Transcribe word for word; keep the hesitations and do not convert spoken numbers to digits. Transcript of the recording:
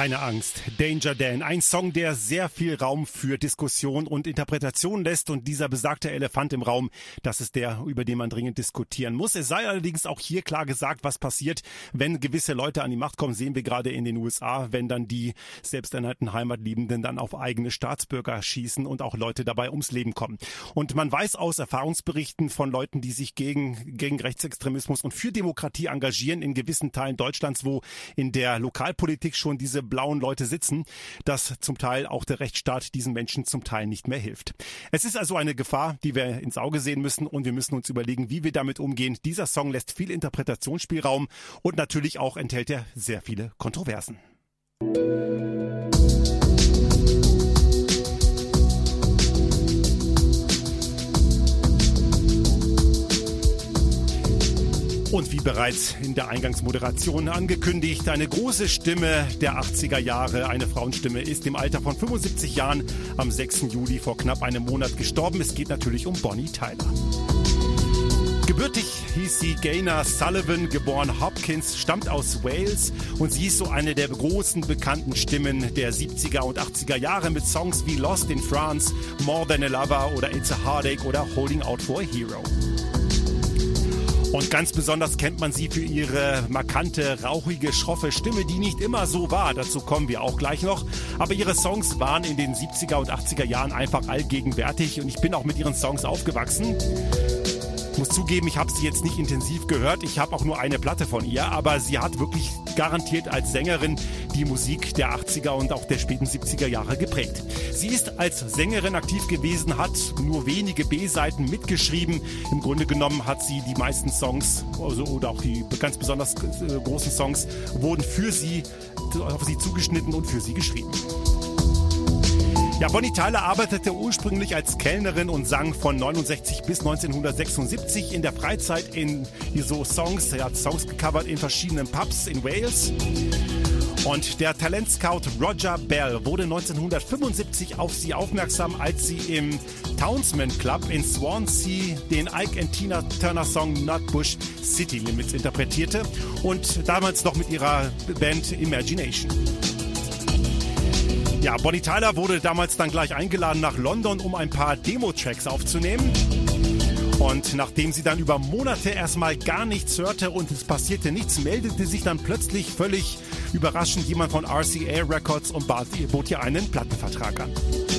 Keine Angst, Danger Dan, ein Song, der sehr viel Raum für Diskussion und Interpretation lässt, und dieser besagte Elefant im Raum, das ist der, über den man dringend diskutieren muss. Es sei allerdings auch hier klar gesagt, was passiert, wenn gewisse Leute an die Macht kommen, sehen wir gerade in den U S A, wenn dann die selbsternannten Heimatliebenden dann auf eigene Staatsbürger schießen und auch Leute dabei ums Leben kommen. Und man weiß aus Erfahrungsberichten von Leuten, die sich gegen, gegen Rechtsextremismus und für Demokratie engagieren, in gewissen Teilen Deutschlands, wo in der Lokalpolitik schon diese blauen Leute sitzen, dass zum Teil auch der Rechtsstaat diesen Menschen zum Teil nicht mehr hilft. Es ist also eine Gefahr, die wir ins Auge sehen müssen, und wir müssen uns überlegen, wie wir damit umgehen. Dieser Song lässt viel Interpretationsspielraum und natürlich auch enthält er sehr viele Kontroversen. Und wie bereits in der Eingangsmoderation angekündigt, eine große Stimme der achtziger Jahre, eine Frauenstimme, ist im Alter von fünfundsiebzig Jahren am sechsten Juli vor knapp einem Monat gestorben. Es geht natürlich um Bonnie Tyler. Gebürtig hieß sie Gaynor Sullivan, geboren Hopkins, stammt aus Wales, und sie ist so eine der großen bekannten Stimmen der siebziger und achtziger Jahre mit Songs wie Lost in France, More Than a Lover oder It's a Heartache oder Holding Out for a Hero. Und ganz besonders kennt man sie für ihre markante, rauchige, schroffe Stimme, die nicht immer so war. Dazu kommen wir auch gleich noch. Aber ihre Songs waren in den siebziger und achtziger Jahren einfach allgegenwärtig, und ich bin auch mit ihren Songs aufgewachsen. Ich muss zugeben, ich habe sie jetzt nicht intensiv gehört. Ich habe auch nur eine Platte von ihr, aber sie hat wirklich garantiert als Sängerin die Musik der achtziger und auch der späten siebziger Jahre geprägt. Sie ist als Sängerin aktiv gewesen, hat nur wenige B-Seiten mitgeschrieben. Im Grunde genommen hat sie die meisten Songs, also, oder auch die ganz besonders äh, großen Songs, wurden für sie, auf sie zugeschnitten und für sie geschrieben. Ja, Bonnie Tyler arbeitete ursprünglich als Kellnerin und sang von neunundsechzig bis neunzehnhundertsechsundsiebzig in der Freizeit in so Songs. Er hat Songs gecovert in verschiedenen Pubs in Wales. Und der Talentscout Roger Bell wurde neunzehnhundertfünfundsiebzig auf sie aufmerksam, als sie im Townsend Club in Swansea den Ike and Tina Turner Song Nutbush City Limits interpretierte, und damals noch mit ihrer Band Imagination. Ja, Bonnie Tyler wurde damals dann gleich eingeladen nach London, um ein paar Demo-Tracks aufzunehmen. Und nachdem sie dann über Monate erstmal gar nichts hörte und es passierte nichts, meldete sich dann plötzlich völlig überraschend jemand von R C A Records und bot ihr einen Plattenvertrag an.